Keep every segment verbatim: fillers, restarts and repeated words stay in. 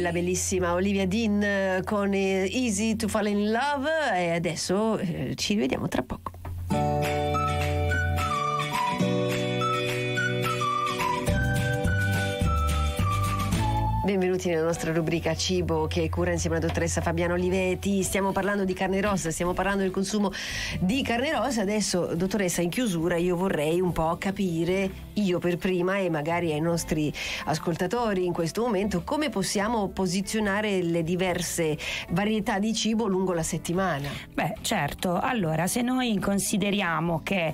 la bellissima Olivia Dean con Easy to Fall in Love, e adesso eh, ci rivediamo tra poco. Benvenuti nella nostra rubrica Cibo, che cura insieme alla dottoressa Fabiana Olivetti. Stiamo parlando di carne rossa, stiamo parlando del consumo di carne rossa. Adesso, dottoressa, in chiusura io vorrei un po' capire, io per prima e magari ai nostri ascoltatori in questo momento, come possiamo posizionare le diverse varietà di cibo lungo la settimana. Beh, certo. Allora, se noi consideriamo che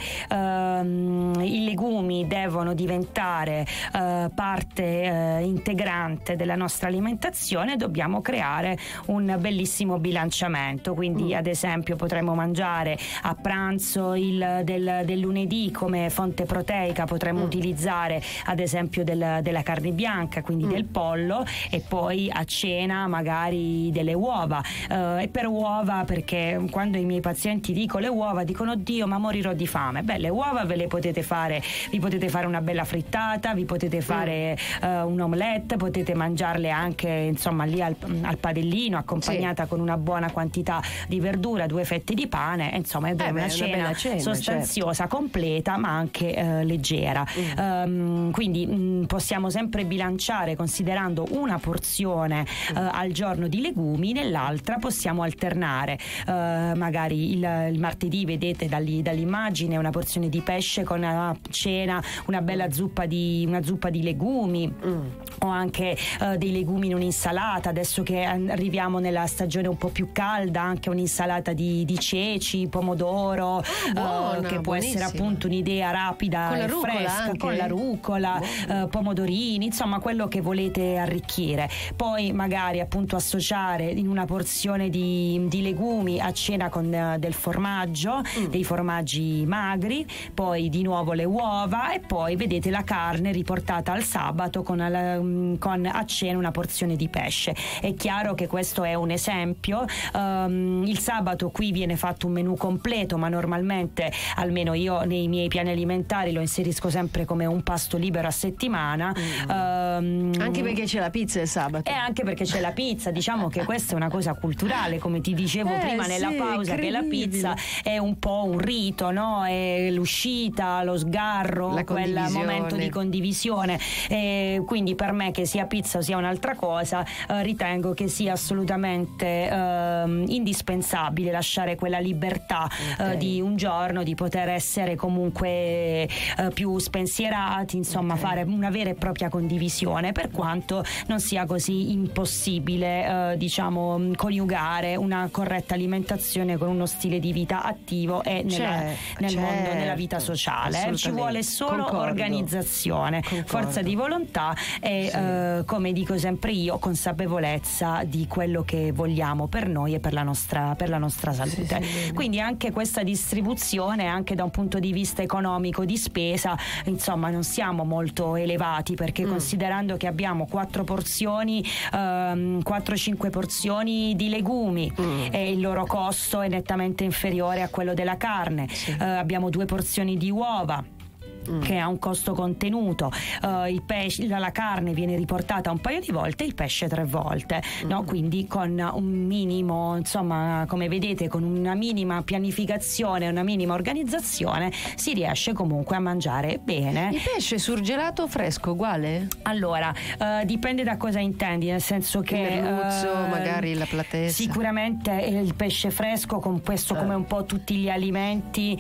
ehm, i legumi devono diventare eh, parte eh, integrante della nostra alimentazione, dobbiamo creare un bellissimo bilanciamento. Quindi mm. ad esempio potremmo mangiare a pranzo il del, del lunedì come fonte proteica, potremmo mm. utilizzare ad esempio del, della carne bianca, quindi mm. del pollo, e poi a cena magari delle uova. Uh, e per uova, perché quando i miei pazienti dico le uova dicono oddio ma morirò di fame. Beh, le uova ve le potete fare, vi potete fare una bella frittata, vi potete fare mm. uh, un omelette, potete mangiarle anche insomma lì al, al padellino, accompagnata sì. con una buona quantità di verdura, due fette di pane, insomma è eh una, beh, cena una cena sostanziosa, certo. completa, ma anche eh, leggera. Mm. Um, quindi mh, possiamo sempre bilanciare considerando una porzione mm. uh, al giorno di legumi, nell'altra possiamo alternare uh, magari il, il martedì, vedete dagli, dall'immagine, una porzione di pesce con a cena una bella zuppa di una zuppa di legumi mm. o anche uh, dei legumi in un'insalata. Adesso che arriviamo nella stagione un po' più calda, anche un'insalata di, di ceci, pomodoro, oh, buona, uh, che può buonissima. essere appunto un'idea rapida con e la rucola fresca, anche. con la rucola, uh, pomodorini, insomma quello che volete arricchire. Poi magari appunto associare in una porzione di, di legumi a cena con uh, del formaggio, mm. dei formaggi magri, poi di nuovo le uova, e poi vedete la carne riportata al sabato con, al, con a cena una porzione di pesce. È chiaro che questo è un esempio. Um, il sabato qui viene fatto un menù completo, ma normalmente, almeno io nei miei piani alimentari, lo inserisco sempre come un pasto libero a settimana. Mm. Um, anche perché c'è la pizza il sabato. E anche perché c'è la pizza. Diciamo che questa è una cosa culturale, come ti dicevo eh, prima sì, nella pausa, che la pizza è un po' un rito, no? È l'uscita, lo sgarro, quel momento di condivisione. E quindi per me, che sia pizza o sia un'altra cosa, eh, ritengo che sia assolutamente eh, indispensabile lasciare quella libertà okay. eh, di un giorno di poter essere comunque eh, più spensierati, insomma okay. fare una vera e propria condivisione, per quanto non sia così impossibile eh, diciamo coniugare una corretta alimentazione con uno stile di vita attivo e nella, c'è, nel c'è, mondo, nella vita sociale. Ci vuole solo Concordo. organizzazione, Concordo. forza di volontà e sì. eh, come dico sempre io, consapevolezza di quello che vogliamo per noi e per la nostra, per la nostra salute. Sì, sì, quindi anche questa distribuzione, anche da un punto di vista economico di spesa, insomma non siamo molto elevati, perché mm. considerando che abbiamo quattro porzioni ehm, quattro cinque porzioni di legumi mm. e il loro costo è nettamente inferiore a quello della carne, sì. eh, abbiamo due porzioni di uova Mm. che ha un costo contenuto, uh, il pesce, la carne viene riportata un paio di volte, il pesce tre volte, mm. no? Quindi con un minimo, insomma, come vedete, con una minima pianificazione, una minima organizzazione, si riesce comunque a mangiare bene. Il pesce surgelato o fresco uguale? Allora, uh, dipende da cosa intendi, nel senso che il merluzzo, uh, magari la platessa. Sicuramente il pesce fresco, composto uh. come un po' tutti gli alimenti,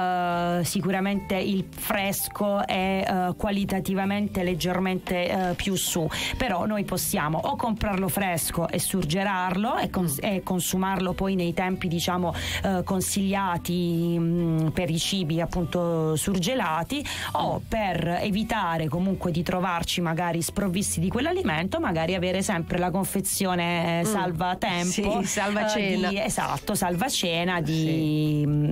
uh, sicuramente il fresco è uh, qualitativamente leggermente uh, più su, però noi possiamo o comprarlo fresco e surgelarlo e, cons- mm. e consumarlo poi nei tempi diciamo uh, consigliati mh, per i cibi appunto surgelati, o per evitare comunque di trovarci magari sprovvisti di quell'alimento, magari avere sempre la confezione mm. salva tempo, sì, salva cena uh, di, esatto, salva cena di, sì.